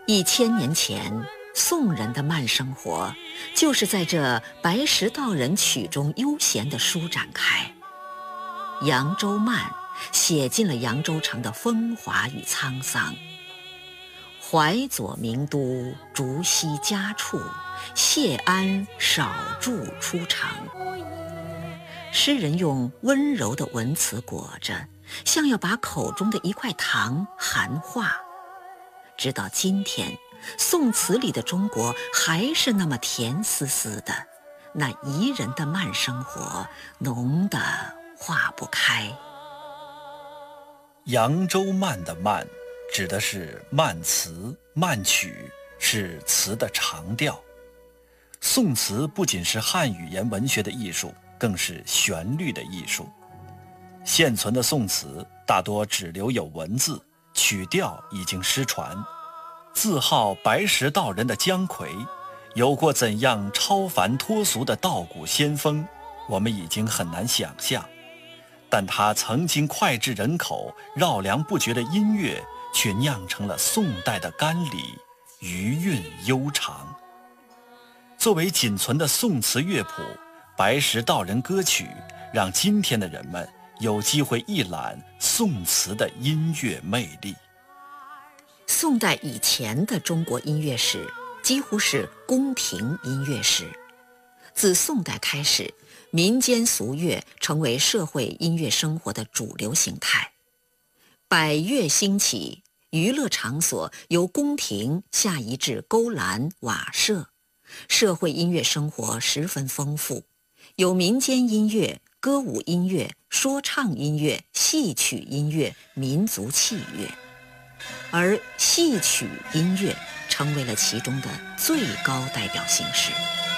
1000年前，宋人的慢生活就是在这白石道人曲中悠闲地舒展开。扬州慢写尽了扬州城的风华与沧桑。淮左名都，竹溪家处，谢安少住出城。诗人用温柔的文词裹着，像要把口中的一块糖含化。直到今天，宋词里的中国还是那么甜丝丝的，那宜人的慢生活浓得化不开。 扬州慢的慢指的是慢词、慢曲，是词的长调。宋词不仅是汉语言文学的艺术，更是旋律的艺术。现存的宋词大多只留有文字，曲调已经失传。自号白石道人的姜夔，有过怎样超凡脱俗的道骨仙风，我们已经很难想象。但他曾经脍炙人口、绕梁不绝的音乐，却酿成了宋代的甘李，余韵悠长。作为仅存的宋词乐谱，白石道人歌曲让今天的人们有机会一览宋词的音乐魅力。 宋代以前的中国音乐史几乎是宫廷音乐史。自宋代开始，民间俗乐成为社会音乐生活的主流形态。百乐兴起，娱乐场所由宫廷下移至勾栏、瓦舍，社会音乐生活十分丰富，有民间音乐、歌舞音乐、说唱音乐、戏曲音乐、民族器乐。而戏曲音乐成为了其中的最高代表形式。